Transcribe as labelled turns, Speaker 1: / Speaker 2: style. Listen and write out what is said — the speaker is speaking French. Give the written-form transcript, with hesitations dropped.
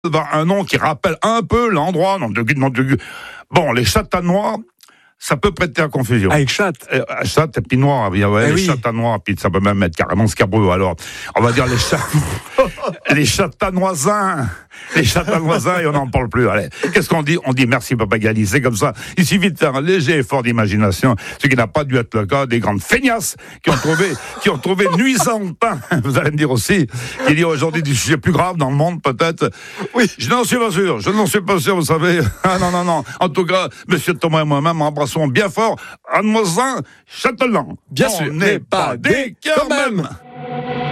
Speaker 1: un nom qui rappelle un peu l'endroit. Bon, les Châtanois, ça peut prêter à confusion.
Speaker 2: Avec chatte.
Speaker 1: Chatte et puis noir. Les
Speaker 2: oui.
Speaker 1: Châtanois, puis ça peut même être carrément scabreux. Alors, on va dire les Châtanoisins. Les Châtanoisins, et on n'en parle plus. Allez, qu'est-ce qu'on dit? On dit merci, Papa Gali. C'est comme ça. Il suffit de faire un léger effort d'imagination, ce qui n'a pas dû être le cas des grandes feignasses qui ont trouvé nuisant, vous allez me dire aussi, qu'il y a aujourd'hui des sujets plus graves dans le monde, peut-être.
Speaker 2: Oui.
Speaker 1: Je n'en suis pas sûr, vous savez. Ah non. En tout cas, monsieur Thomas et moi-même embrassons bien fort Anne Moisin Châtelain.
Speaker 2: Bien sûr.
Speaker 1: On n'est pas des quand même.